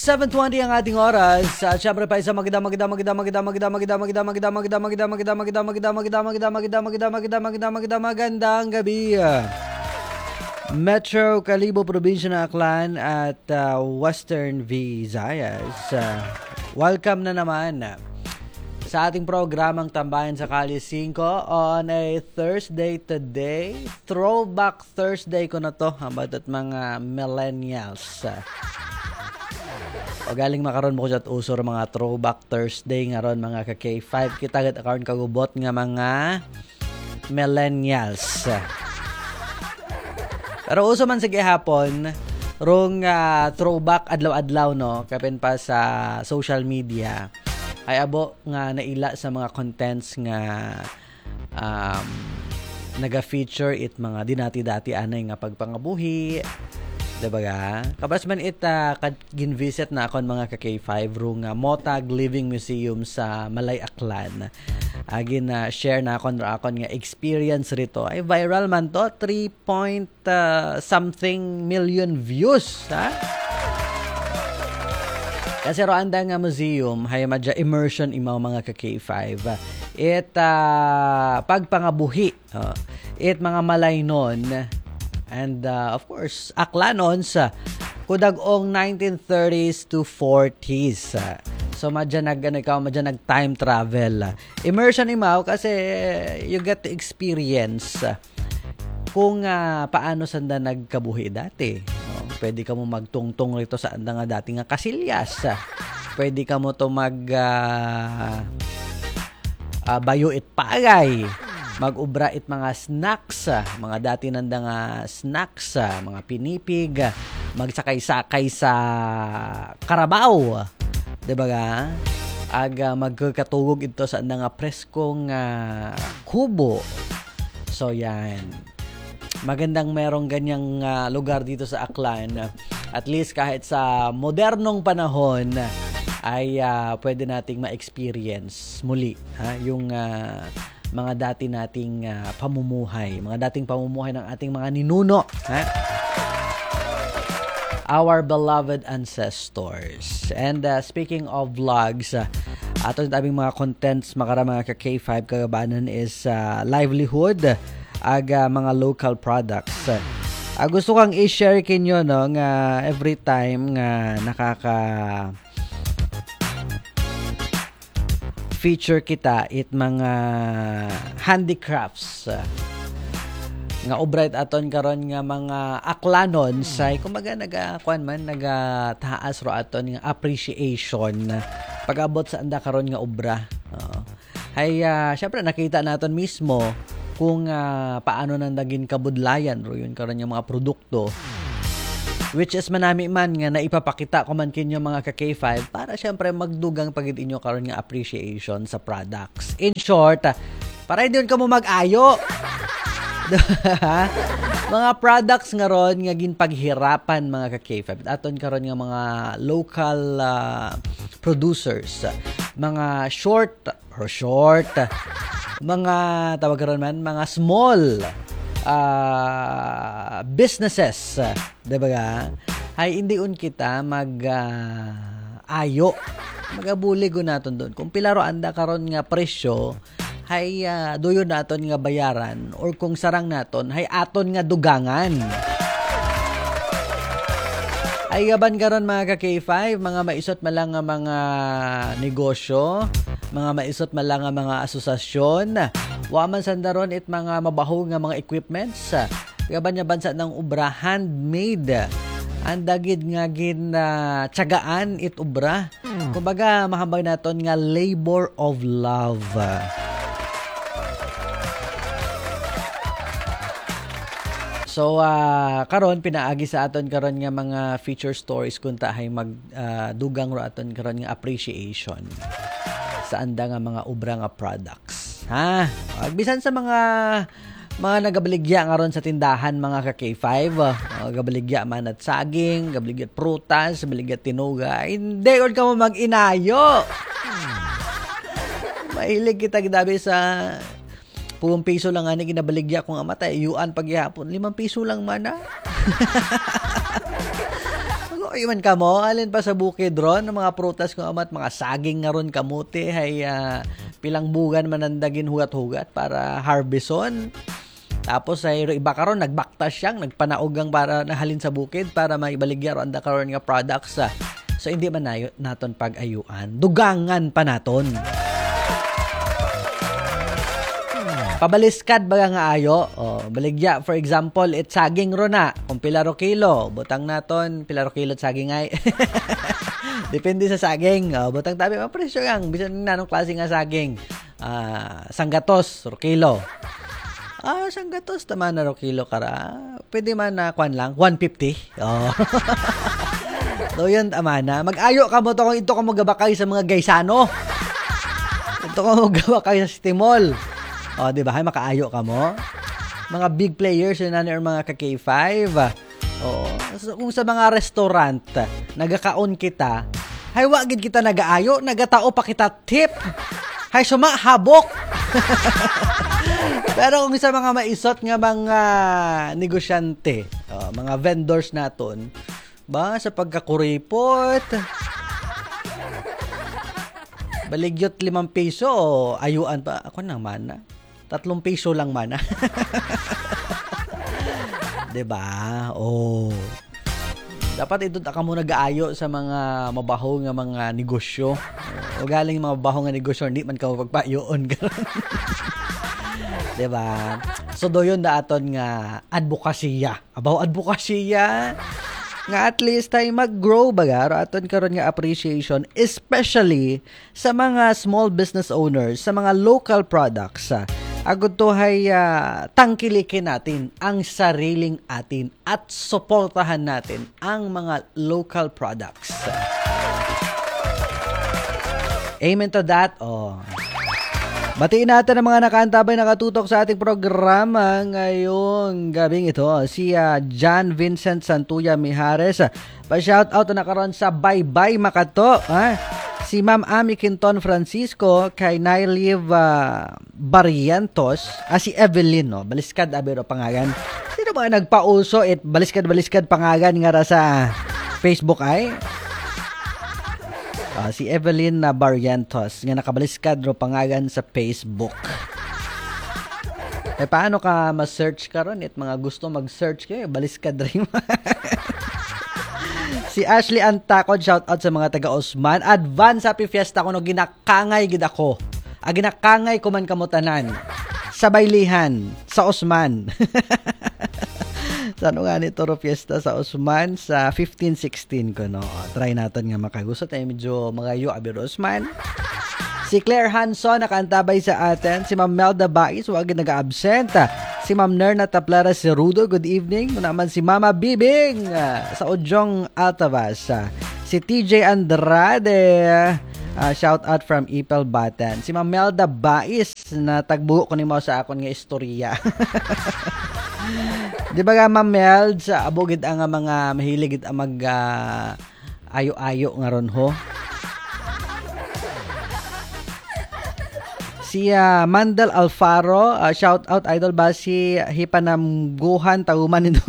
7:20 ang ating oras. At syempre pa isang magandang gabi. Metro Kalibo, Probinsya ng Aklan at Western Visayas. Welcome na naman sa ating programang Tambayan sa Kalye 5 on a Thursday today. Throwback Thursday ko na to, habat at mga millennials. O galing makaroon mo ko dyan usor mga Throwback Thursday nga ron mga ka-K5. Kita agad akaroon kagubot nga mga millennials. Pero uso man sige hapon, rong throwback adlaw-adlaw no, kapin pa sa social media, ay abo nga naila sa mga contents nga naga-feature it mga dinati-dati anay nga pagpangabuhi. Diba ga? Kabas man ginvisit na akon mga ka-K5 rong Motag Living Museum sa Malay Aklan. Agin share na akon nga experience rito. Ay viral man to, 3 something million views, ha? Kasi roanda nga museum, hay madya immersion imaw mga ka-K5. Pagpangabuhi, it mga malaynon. And of course, Aklanon sa kudagong 1930s to 40s. So madya nag time travel. Immersion imaw kasi you get to experience kung paano sanda nagkabuhi dati. Pwede ka mo magtungtong rito sa anda nga dati nga kasilyas. Pwede ka mo to bayo it pagay. Mag-ubra it mga snacks, mga dati nanda nga snacks, mga pinipig, magsakay-sakay sa karabaw. Diba ga? Magkatugog ito sa anda nga preskong kubo. So yan. Magandang merong ganyang lugar dito sa Aklan. At least kahit sa modernong panahon ay pwede nating ma-experience muli yung mga dati nating pamumuhay, mga dating pamumuhay ng ating mga ninuno, our beloved ancestors. And speaking of vlogs, ato yung mga contents makara mga ka-K5 kagabanan is livelihood mga local products. Gusto kang i-share kinyo no nga every time nga feature kita it mga handicrafts nga obright aton karon nga mga aklanon say kumaga nagataas ro aton nga appreciation pag-abot sa anda karon nga obra. Syempre nakita naton mismo kung paano nandagin kabudlayan ro yun karon nga mga produkto, which is manami man nga naipapakita ko man kinyo mga ka-K5 para syempre magdugang pagit inyo karon nga appreciation sa products. In short, para hindi ka mo mag-ayo. Mga products nga ron nga ginpaghirapan mga ka-K5. Aton karon nga mga local producers, mga short, mga tawag karon man mga small businesses, diba ga? Ay hindi kita ayo magabulig naton doon kung pilaro anda karon nga presyo hay doyo naton nga bayaran or kung sarang naton hay aton nga dugangan. Ay gaban karon mga ka-K5 mga maisot malang nga mga negosyo, mga maisot malang nga mga asosasyon, waman sandaron it mga mabaho nga mga equipments. Gaban nya bansa ng ubra handmade. Andagid nga tsagaan it ubra. Kumbaga mahambay naton nga labor of love. So karon pinaagi sa aton karon nga mga feature stories kunta hay magdugang ro aton karon nga appreciation sa anda nga mga ubra nga products. Bisan sa mga nagabaligya nga ron sa tindahan mga ka-K5, gabaligya man at saging, gabaligya at prutas, gabaligya at tinuga, hindi or ka mo mag-inayo. Mahilig kita gidabi sa 10 piso lang nga ginabaligya kung amatay, yuan pagyapon, 5 piso lang man iman ka mo, alin pa sa bukid ron, ng mga prutas ko amat, mga saging nga ron kamuti, ay pilang bugan manandagin hugat-hugat para harveston. Tapos ay iba karon nagbaktas siyang, nagpanaogang para nahalin sa bukid para maibaligya ro anda karon nga products. So hindi man naton pag-ayuan, dugangan pa naton. Pabaliskad baga nga ayo. Baligya for example, it saging ro na. Kung pila ro kilo, butang naton pila ro kilo saging ay. Depende sa saging. Butang tabi presyo yang bisan nanong klase nga saging. Sanggatos ro kilo. Sanggatos tama na ro kilo kara. Pwede man na kwan lang 150. So yun tama na. Mag-ayo ka mo to kung ito ka magabakay sa mga gaysano. Ito ka magabakay sa Stimol. Di ba? Hay makaayo ka mo. Mga big players yun na mga ka-K5. So, kung sa mga restaurant, nagakaon kita, hay wagid kita nagaayo, nagatao pa kita tip. Hay sumahabok. Pero kung sa mga maisot nga mga negosyante, mga vendors naton, ba sa pagkakuripot, baligyot 5 piso, ayuan pa. Ako naman na. 3 piso lang man. Diba? Dapat ito ka muna gaayo sa mga mabaho nga mga negosyo. O galing mga mabaho nga negosyo, hindi man ka magpayoon. Diba? So doyon daaton nga advokasya. Abaw advokasya nga at least tayo mag-grow baga aton karon nga appreciation, especially sa mga small business owners, sa mga local products. Agud to hay tangkilikin natin ang sariling atin at suportahan natin ang mga local products. Amen to that. Batiin natin ang mga nakaantabay nakatutok sa ating programa ngayong gabing ito. Si John Vincent Santuya Mijares. Pa-shoutout na karon sa Bye-Bye Makato. Si Ma'am Ami Quinton Francisco, kay Nailiv Barrientos, si Evelyn, baliskad abero pangagan. Sino ba nagpauso baliskad pangagan nga sa Facebook ay? Si Evelyn Barrientos, nga nakabaliskad ro pangagan sa Facebook. Paano ka ma-search karon mga gusto mag-search kayo, baliskad rin. Si Ashley Antakod, shout out sa mga taga Osman. Advance happy fiesta ko no ginakangay gid ako. Ginakangay ko man kamutanan. Sa Baylihan, sa Osman. Sa ano nga nito ro fiesta sa Osman sa 15-16 ko no. Try natin nga makagusot ay medyo magayo abiro Osman. Si Claire Hanson nakaantabay sa atin. Si Ma'am Melda Bais, wag nag-absent. Si Ma'am Nerna Taplara Cerudo, good evening. Naman si Mama Bibing sa Ojong Altavas. Si TJ Andrade, shout out from Ipel Batan. Si Ma'am Melda Bais na tagbuo ko nimo sa akon nga istorya. Di ba nga Ma'am Meld, sa abogid ang mga mahilig ang mag ayo-ayo nga ron ho. Si Mandel Alfaro, shout out idol ba si Hipanamguhan tauman nito.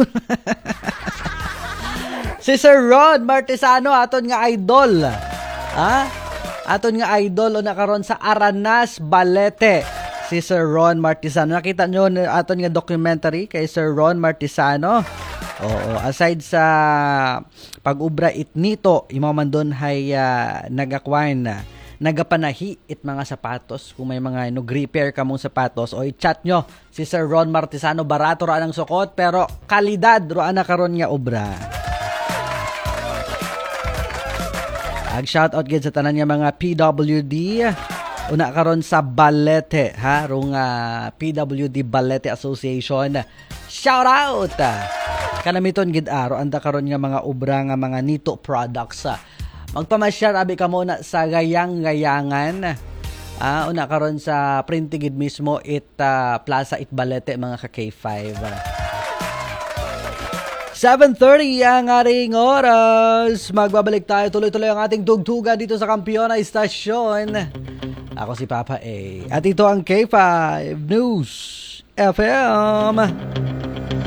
Si Sir Ron Martisano aton nga idol. Aton nga idol o nakaron sa Aranas Balete. Si Sir Ron Martisano. Nakita nyo aton nga documentary kay Sir Ron Martisano. Aside sa pag-ubra itnito, imaman doon hay nagakwain na nagapanahi it mga sapatos. Kung may mga repair ka mong sapatos o i-chat nyo si Sir Ron Martisano, barato raan ang sukot pero kalidad roan na karon nga obra. Shoutout gid sa tanan nga mga PWD una karon sa Balete rong PWD Balete Association. Shout out kanamiton gid aro anda karon nga mga obra nga mga nito products. Magpamasyar abi ka muna sa Gayang-Gayangan. Una karon sa Printigid mismo Plaza Balete mga ka-K5. 7:30 ang ating oras. Magbabalik tayo tuloy-tuloy ang ating tugtugan dito sa Kampiona Stasyon. Ako si Papa A. At ito ang K5 News FM.